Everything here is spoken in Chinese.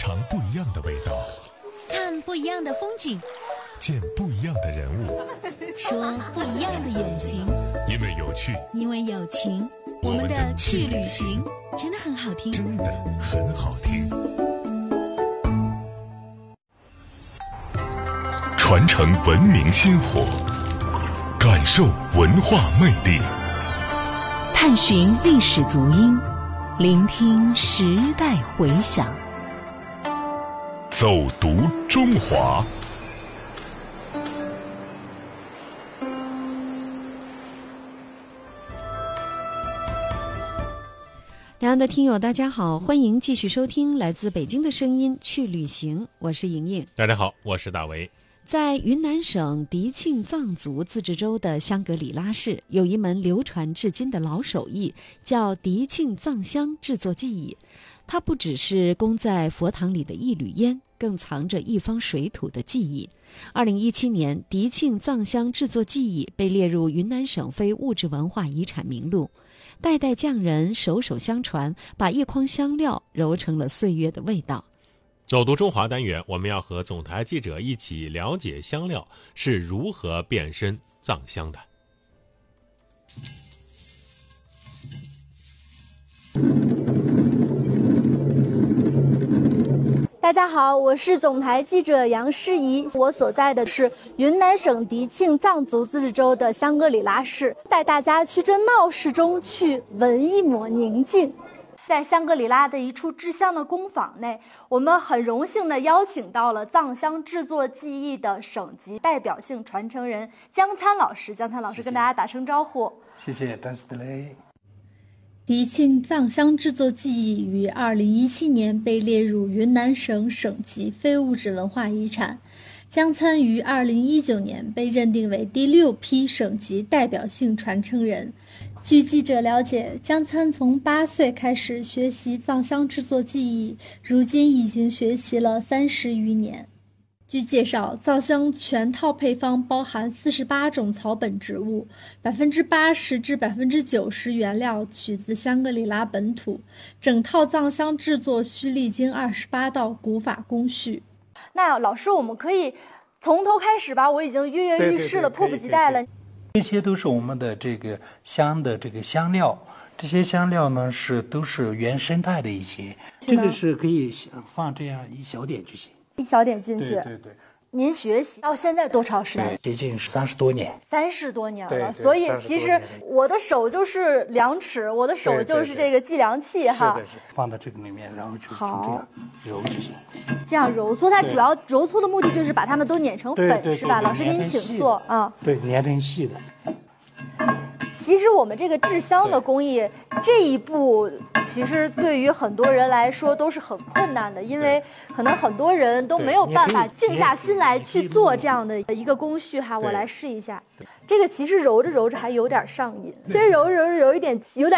尝不一样的味道， 看不一样的风景， 见不一样的人物， 说不一样的远行。 因为有趣， 因为有情，我们的去旅行真的很好听， 真的很好听。传承文明薪火，感受文化魅力， 探寻历史足音，聆听时代回响， 走读中华。 两岸的听友大家好，欢迎继续收听来自北京的声音去旅行，我是莹莹。 大家好，我是大为。 在云南省迪庆藏族自治州的香格里拉市，有一门流传至今的老手艺，叫迪庆藏香制作技艺。它不只是供在佛堂里的一缕烟，更藏着一方水土的记忆。2017年，迪庆藏香制作技艺被列入云南省非物质文化遗产名录。代代匠人手手相传，把一筐香料揉成了岁月的味道。 走读中华单元，我们要和总台记者一起了解香料是如何变身藏香的。 大家好，我是总台记者杨诗怡，我所在的是云南省迪庆藏族自治州的香格里拉市，带大家去这闹市中去闻一抹宁静。在香格里拉的一处制香的工坊内，我们很荣幸地邀请到了藏香制作技艺的省级代表性传承人江参老师。江参老师跟大家打声招呼。 谢谢，丹斯德雷。 迪庆藏香制作技艺于2017年被列入云南省省级非物质文化遗产，江参于2019年被认定为第6批省级代表性传承人。据记者了解，江参从8岁开始学习藏香制作技艺，如今已经学习了30余年。据介绍，藏香全套配方包含48种草本植物，80%至90%原料取自香格里拉本土，整套藏香制作需历经28道古法工序。 那老师，我们可以从头开始吧？我已经跃跃欲试了，迫不及待了。 这些都是我们的这个香的这个香料，这些香料呢都是原生态的一些，这个是可以放这样一小点就行， 一小点进去。 对。 您学习到现在多长时间？ 接近30多年。 30多年了， 对， 所以其实我的手就是量尺，我的手就是这个计量器哈。 是，放到这个里面，然后就这样揉就行。 这样揉搓，它主要揉搓的目的就是把它们都碾成粉，是吧？老师您请坐啊。 对，碾成细的。 其实我们这个制香的工艺这一步，其实对于很多人来说都是很困难的，因为可能很多人都没有办法静下心来去做这样的一个工序哈。我来试一下，这个其实揉着揉着还有点上瘾，其实揉着揉着有点